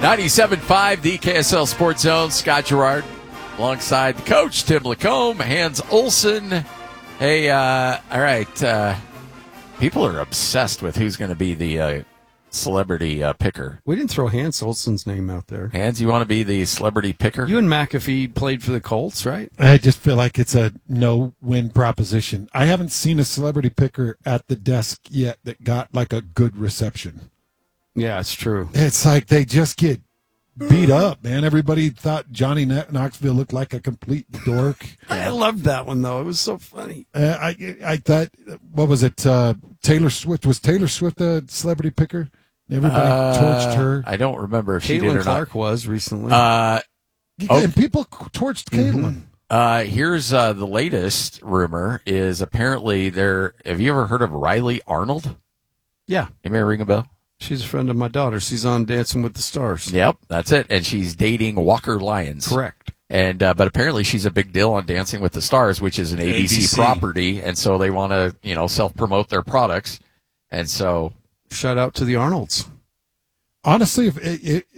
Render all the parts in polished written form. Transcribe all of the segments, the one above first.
97.5, the KSL Sports Zone. Scott Gerard alongside the coach, Tim Lacombe, Hans Olsen. Hey, all right. People are obsessed with who's going to be the celebrity picker. We didn't throw Hans Olsen's name out there. Hans, you want to be the celebrity picker? You and McAfee played for the Colts, right? I just feel like it's a no-win proposition. I haven't seen a celebrity picker at the desk yet that got like a good reception. Yeah, it's true. It's like they just get beat up, man. Everybody thought Johnny Knoxville looked like a complete dork. I loved that one, though. It was so funny. I thought, what was it? Taylor Swift. Was Taylor Swift a celebrity picker? Everybody torched her. I don't remember if she did or Caitlin Clark not. was recently. And people torched Caitlin. Here's the latest rumor is apparently there. Have you ever heard of Riley Arnold? Yeah. You may ring a bell? She's a friend of my daughter. She's on Dancing with the Stars. Yep, that's it. And she's dating Walker Lyons. Correct. And but apparently she's a big deal on Dancing with the Stars, which is an ABC property, and so they want to self-promote their products. And so shout out to the Arnolds. Honestly, if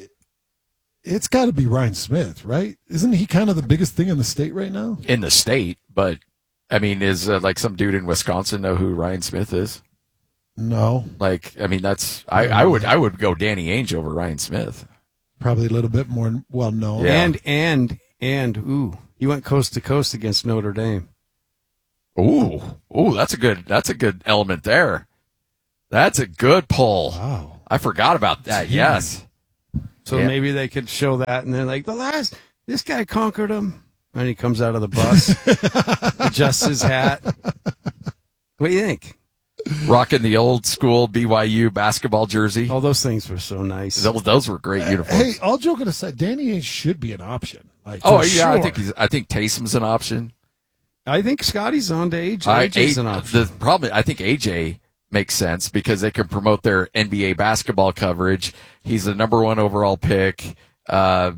it's got to be Ryan Smith, right? Isn't he kind of the biggest thing in the state right now? In the state, but I mean, is like some dude in Wisconsin know who Ryan Smith is? No. Like, I mean, that's I would go Danny Ainge over Ryan Smith. Probably a little bit more well known. Yeah. And he went coast to coast against Notre Dame. Ooh, that's a good element there. That's a good pull. Wow. I forgot about that. Yes. So Yeah. maybe they could show that, and they're like, this guy conquered him. And he comes out of the bus, adjusts his hat. What do you think? Rocking the old school BYU basketball jersey. All those things were so nice. Those were great uniforms. Hey, all joking aside, Danny Ainge should be an option. Like, oh for yeah, sure. I think Taysom's an option. I think Scotty's on to AJ. AJ's an option. The problem, I think AJ makes sense because they can promote their NBA basketball coverage. He's the number one overall pick. Tons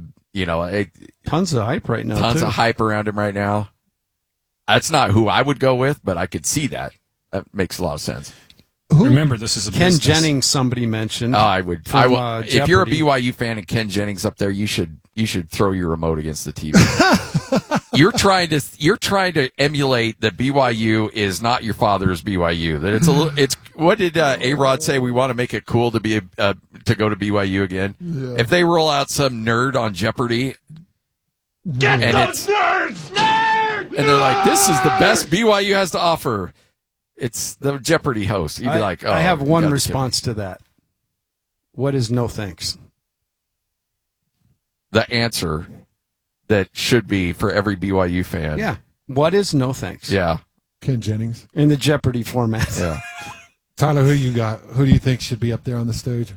of hype right now. Tons of hype around him right now. That's not who I would go with, but I could see that. That makes a lot of sense. Remember, this is a Ken business. Jennings. Somebody mentioned. I would. From, if you're a Jeopardy. BYU fan and Ken Jennings up there, you should throw your remote against the TV. You're trying to emulate that BYU is not your father's BYU. That it's what did A-Rod say? We want to make it cool to be to go to BYU again. Yeah. If they roll out some nerd on Jeopardy, and they're like, this is the best BYU has to offer. It's the Jeopardy host. You'd be like, oh, I have you one gotta response to that. What is no thanks? the answer that should be for every BYU fan. Yeah. What is no thanks? Yeah. Ken Jennings. In the Jeopardy format. Yeah. Tyler, who you got? Who do you think should be up there on the stage?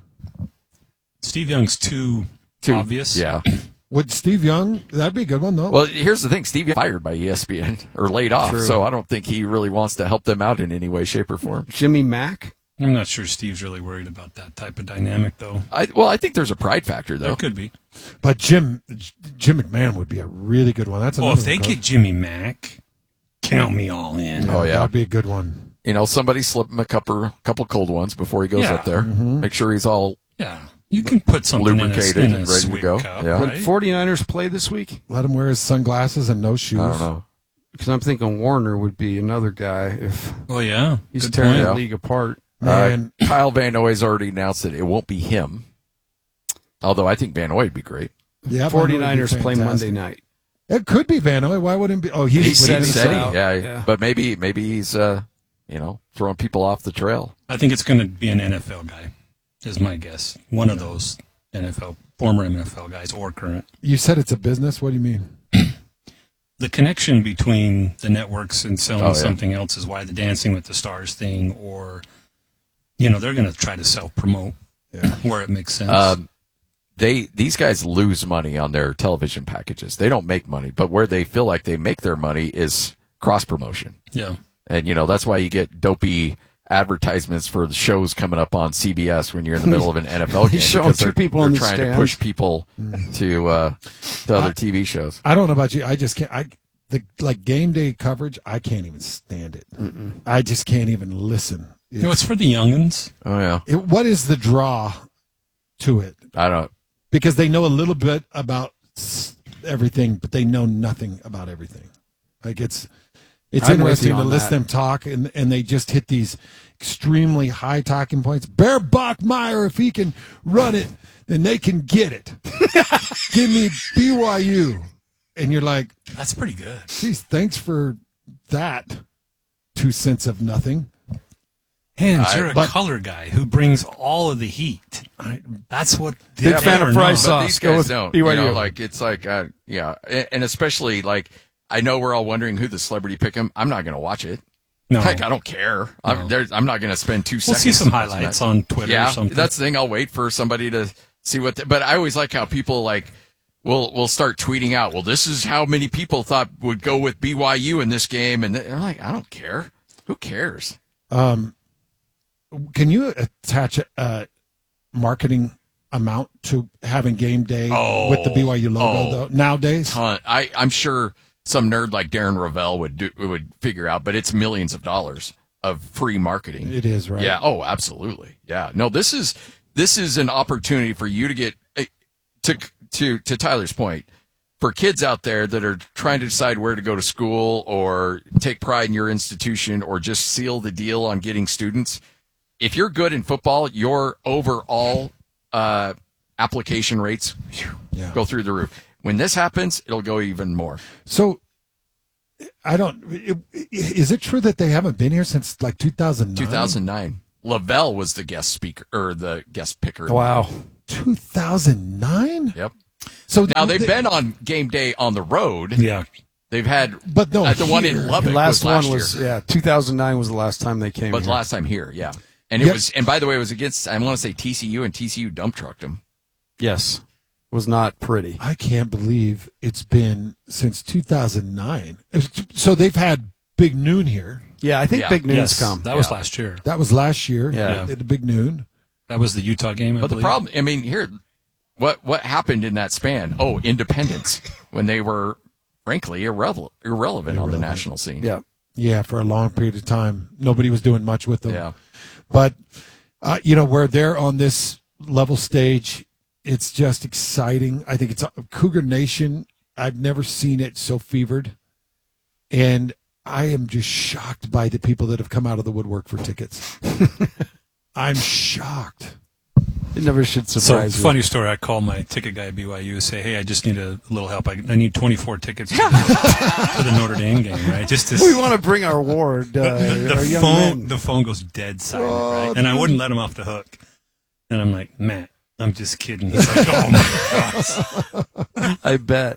Steve Young's too obvious. Yeah. Would Steve Young? That'd be a good one, though. Well, here's the thing. Steve got fired by ESPN or laid off, True. so I don't think he really wants to help them out in any way, shape, or form. Jimmy Mack? I'm not sure Steve's really worried about that type of dynamic, though. I think there's a pride factor, though. There could be. But Jim McMahon would be a really good one. That's another Well, if they one, get Jimmy Mack, count me all in. Oh, yeah. That'd be a good one. You know, somebody slip him a couple cold ones before he goes Yeah. up there. Make sure he's all Yeah. You can put something lubricated in a and ready to sweet go. cup, Yeah. Would right? 49ers play this week? Let him wear his sunglasses and no shoes. I don't know. Because I'm thinking Warner would be another guy if Oh, yeah. he's Good tearing point. the league apart. Man, Kyle Van Noy's already announced that it won't be him. Although I think Van Noy would be great. yeah, 49ers play fantastic. Monday night. It could be Van Noy. Why wouldn't it be? Oh, He would said be he, out. yeah, Yeah. but maybe he's throwing people off the trail. I think it's going to be an NFL guy, is my guess. One of those former NFL guys or current. You said it's a business. What do you mean? The connection between the networks and selling Oh, yeah. something else is why the Dancing with the Stars thing, or, they're going to try to self-promote where it makes sense. These guys lose money on their television packages. They don't make money, but where they feel like they make their money is cross promotion. Yeah. And that's why you get dopey advertisements for the shows coming up on CBS when you're in the middle of an NFL game. showing because two people they're in the trying to stand. push people to other TV shows. I don't know about you. I just can't. The game day coverage. I can't even stand it. I just can't even listen. It's for the youngins. Oh yeah, What is the draw to it? I don't. because they know a little bit about everything, but they know nothing about everything. Like it's I'm with interesting you to on listen that. them talk, and they just hit these extremely high talking points. Bear Bachmeyer, if he can run it, then they can get it. Give me BYU. And you're like, That's pretty good. geez, thanks for that 2 cents of nothing. Hans, you're a but- color guy who brings all of the heat. That's what. Big fan of fry But sauce. these Go guys with don't. BYU. You know, like it's like yeah, and especially like I know we're all wondering who the celebrity pick 'em. I'm not going to watch it. No. Heck, I don't care. I'm not going to spend 2 We'll seconds. see some watching highlights that. on Twitter Yeah, or something. that's the thing. I'll wait for somebody to see what. But I always like how people like will start tweeting out. Well, this is how many people thought would go with BYU in this game, and they're like, I don't care. Who cares? Can you attach a marketing amount to having game day with the BYU logo though nowadays? I'm sure some nerd like Darren Ravel would figure out, but it's millions of dollars of free marketing. It is, right? Yeah. Oh, absolutely. Yeah. No, this is an opportunity for you to get to Tyler's point, for kids out there that are trying to decide where to go to school or take pride in your institution or just seal the deal on getting students. If you're good in football, your overall application rates go through the roof. When this happens, it'll go even more. So is it true that they haven't been here since like 2009? 2009. Lavelle was the guest speaker or the guest picker. Wow. 2009? Yep. So Now they've been on game day on the road. Yeah. They've had, But no, the one in here. Lubbock The last was one was, year. 2009 was the last time they came But here. last time here, yeah. And it Yep. was, and by the way, it was against, I want to say TCU, and TCU dump trucked them. Yes. Was not pretty. I can't believe it's been since 2009. So they've had Big Noon here. Yeah, I think Yeah. Big Noon's Yes, come. that was last year. That was last year. Yeah. At the Big Noon. That was the Utah game. I But the believe. problem, I mean, here, what happened in that span? Oh, independence, when they were, frankly, irrelevant on the national scene. Yeah. Yeah, for a long period of time. Nobody was doing much with them. Yeah. But, where they're on this level stage, it's just exciting. I think it's Cougar Nation. I've never seen it so fevered. And I am just shocked by the people that have come out of the woodwork for tickets. I'm shocked. It never should So, surprise you. funny story. I called my ticket guy at BYU, say, hey, I just need a little help. I need 24 tickets to the Notre Dame game, right? Just to We want to bring our ward, our young men. the phone goes dead silent, right? And I wouldn't let him off the hook. And I'm like, Matt, I'm just kidding. He's like, oh my gosh. I bet.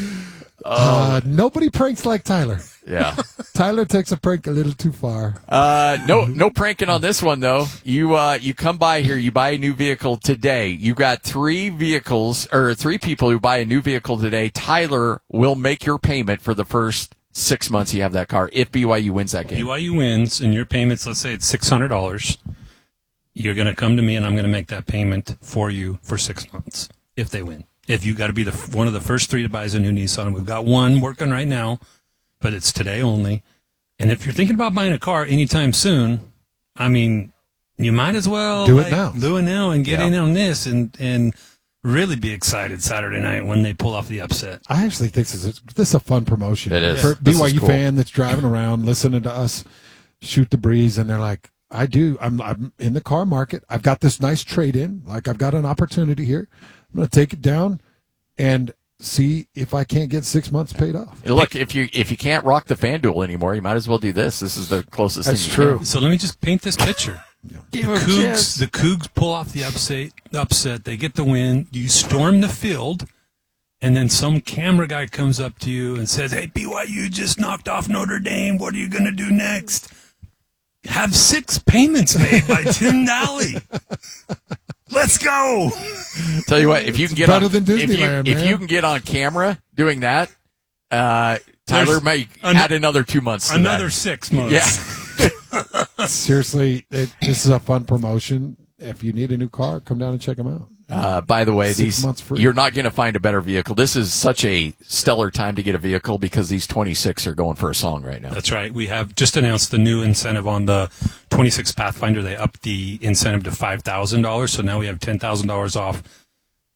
Nobody pranks like Tyler. Yeah. Tyler takes a prank a little too far. No pranking on this one though. You come by here, you buy a new vehicle today. You got 3 people who buy a new vehicle today. Tyler will make your payment for the first 6 months you have that car if BYU wins that game. BYU wins, and your payments, let's say it's $600. You're going to come to me, and I'm going to make that payment for you for 6 months if they win. If you got to be one of the first 3 to buy a new Nissan, we've got one working right now, but it's today only. And if you're thinking about buying a car anytime soon, I mean, you might as well Do it now. Do it now and get in on this and really be excited Saturday night when they pull off the upset. I actually think this is a fun promotion. It is. For This is BYU cool. fan that's driving around listening to us shoot the breeze, and they're like, I do. I'm in the car market. I've got this nice trade in. Like, I've got an opportunity here. I'm going to take it down and see if I can't get 6 months paid off. Look, if you can't rock the FanDuel anymore, you might as well do this. This is the closest That's thing you true. can. So let me just paint this picture. Give him a chance. The Cougs pull off the upset. They get the win. You storm the field, and then some camera guy comes up to you and says, hey, BYU just knocked off Notre Dame. What are you going to do next? Have 6 payments made by Tim Daly. Let's go. Tell you what, if you can get better on, than Disneyland, if man. you can get on camera doing that, Tyler There's may an- add another 2 months. To Another that. 6 months. Yeah. Seriously, this is a fun promotion. If you need a new car, come down and check them out. By the way, 6 months free. you're not going to find a better vehicle. This is such a stellar time to get a vehicle because these 26 are going for a song right now. That's right. We have just announced the new incentive on the 26 Pathfinder. They upped the incentive to $5,000. So now we have $10,000 off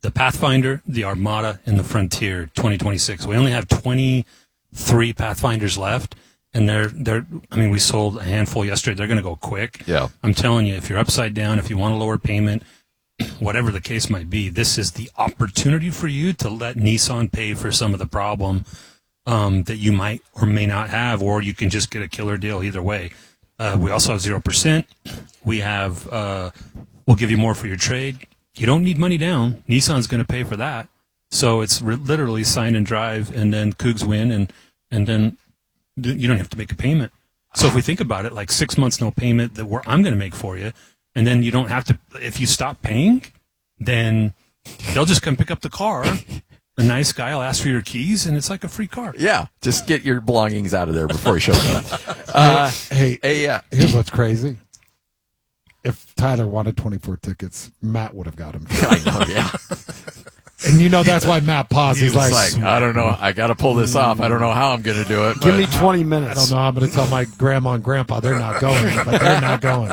the Pathfinder, the Armada, and the Frontier 2026. We only have 23 Pathfinders left, and we sold a handful yesterday. They're going to go quick. Yeah. I'm telling you, if you're upside down, if you want a lower payment, whatever the case might be, this is the opportunity for you to let Nissan pay for some of the problem that you might or may not have, or you can just get a killer deal either way. We also have 0%. We have, we'll give you more for your trade. You don't need money down. Nissan's going to pay for that. So it's literally sign and drive, and then Cougs win, and then you don't have to make a payment. So if we think about it, like 6 months no payment that I'm going to make for you, and then you don't have to, if you stop paying, then they'll just come pick up the car. A nice guy will ask for your keys, and it's like a free car. Yeah, just get your belongings out of there before he shows up. Here's what's crazy. If Tyler wanted 24 tickets, Matt would have got him. I know, yeah. And that's why Matt paused. He's like, I don't know. I got to pull this off. I don't know how I'm going to do it. Give me 20 minutes. I don't know. I'm going to tell my grandma and grandpa they're not going, but they're not going.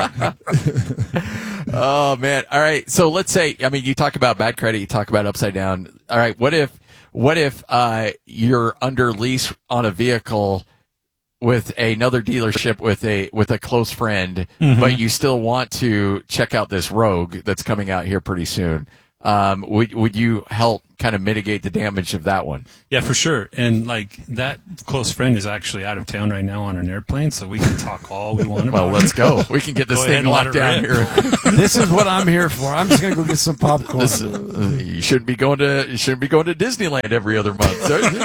Oh, man. All right. So let's say, you talk about bad credit. You talk about upside down. All right. What if you're under lease on a vehicle with another dealership with a close friend, but you still want to check out this Rogue that's coming out here pretty soon? Would you help kind of mitigate the damage of that one? Yeah, for sure. And that close friend is actually out of town right now on an airplane, so we can talk all we want about. Well, let's go. We can get this thing locked down here. This is what I'm here for. I'm just gonna go get some popcorn. You shouldn't be going to Disneyland every other month.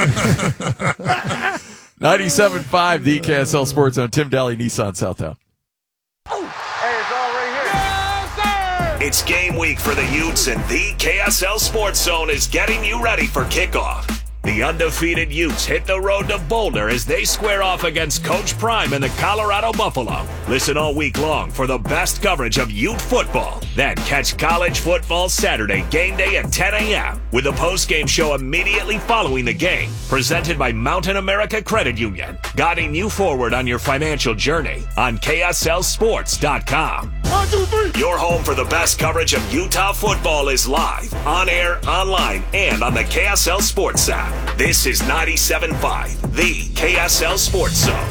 97.5, the KSL Sports Zone. Tim Daly, Nissan Southtown. It's game week for the Utes, and the KSL Sports Zone is getting you ready for kickoff. The undefeated Utes hit the road to Boulder as they square off against Coach Prime and the Colorado Buffalo. Listen all week long for the best coverage of Ute football. Then catch college football Saturday game day at 10 a.m. with a post-game show immediately following the game. Presented by Mountain America Credit Union, guiding you forward on your financial journey on KSLSports.com. 1, 2, 3. Your home for the best coverage of Utah football is live, on air, online, and on the KSL Sports app. This is 97.5, the KSL Sports Zone.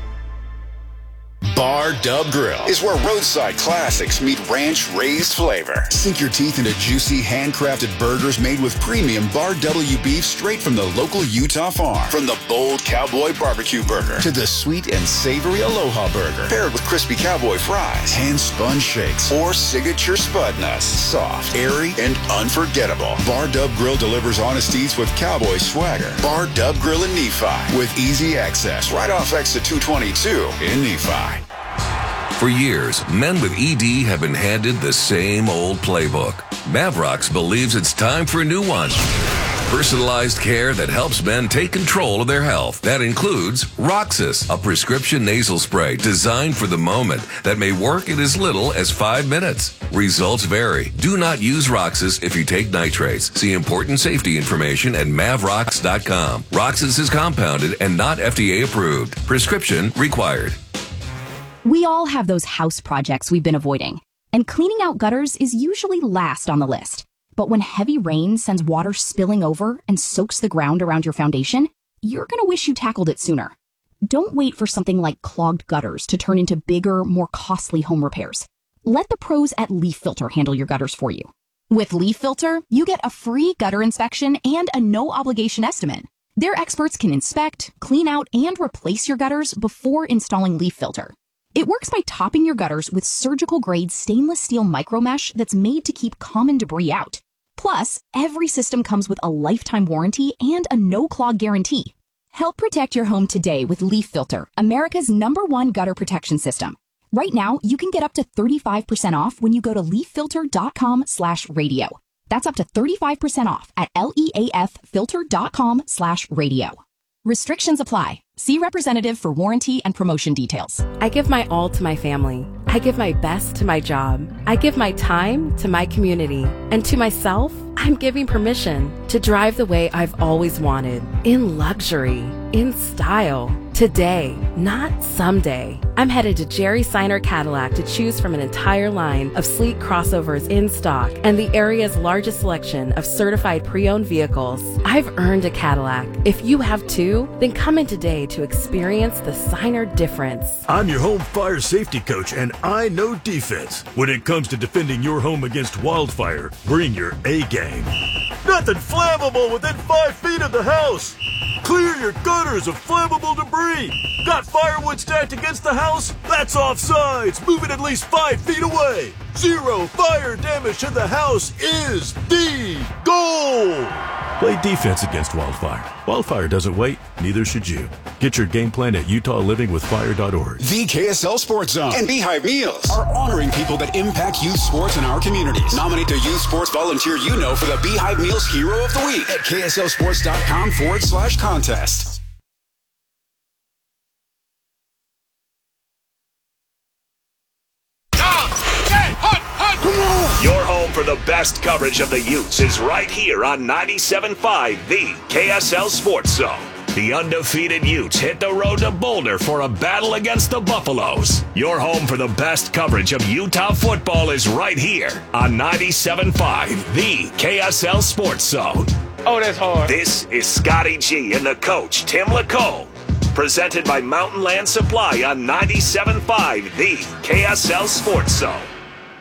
Bar Dub Grill is where roadside classics meet ranch-raised flavor. Sink your teeth into juicy, handcrafted burgers made with premium Bar W beef straight from the local Utah farm. From the bold cowboy barbecue burger to the sweet and savory Aloha burger, paired with crispy cowboy fries, hand-spun shakes, or signature spud nuts. Soft, airy, and unforgettable. Bar Dub Grill delivers honest eats with cowboy swagger. Bar Dub Grill in Nephi with easy access right off exit 222 in Nephi. For years, men with ED have been handed the same old playbook. Mavrocks believes it's time for a new one. Personalized care that helps men take control of their health. That includes Roxas, a prescription nasal spray designed for the moment that may work in as little as 5 minutes. Results vary. Do not use Roxas if you take nitrates. See important safety information at Mavrocks.com. Roxas is compounded and not FDA approved. Prescription required. We all have those house projects we've been avoiding, and cleaning out gutters is usually last on the list. But when heavy rain sends water spilling over and soaks the ground around your foundation, you're going to wish you tackled it sooner. Don't wait for something like clogged gutters to turn into bigger, more costly home repairs. Let the pros at Leaf Filter handle your gutters for you. With Leaf Filter, you get a free gutter inspection and a no-obligation estimate. Their experts can inspect, clean out, and replace your gutters before installing Leaf Filter. It works by topping your gutters with surgical-grade stainless steel micromesh that's made to keep common debris out. Plus, every system comes with a lifetime warranty and a no-clog guarantee. Help protect your home today with Leaf Filter, America's #1 gutter protection system. Right now, you can get up to 35% off when you go to leaffilter.com/radio. That's up to 35% off at leaffilter.com/radio. Restrictions apply. See representative for warranty and promotion details. I give my all to my family. I give my best to my job. I give my time to my community. And to myself, I'm giving permission to drive the way I've always wanted. In luxury, in style. Today, not someday. I'm headed to Jerry Seiner Cadillac to choose from an entire line of sleek crossovers in stock and the area's largest selection of certified pre-owned vehicles. I've earned a Cadillac. If you have too, then come in today to experience the Seiner difference. I'm your home fire safety coach, and I know defense. When it comes to defending your home against wildfire, bring your A-game. Nothing flammable within 5 feet of the house. Clear your gutters of flammable debris. Got firewood stacked against the house? That's offsides. Move it at least 5 feet away. 0 fire damage to the house is the goal. Play defense against wildfire. Wildfire doesn't wait, neither should you. Get your game plan at UtahLivingWithFire.org. The KSL Sports Zone and Beehive Meals are honoring people that impact youth sports in our communities. Nominate the youth sports volunteer you know for the Beehive Meals Hero of the Week at KSLSports.com/contest. Your home for the best coverage of the Utes is right here on 97.5, the KSL Sports Zone. The undefeated Utes hit the road to Boulder for a battle against the Buffaloes. Your home for the best coverage of Utah football is right here on 97.5, the KSL Sports Zone. Oh, that's hard. This is Scotty G and the coach, Tim Lacombe. Presented by Mountain Land Supply on 97.5, the KSL Sports Zone.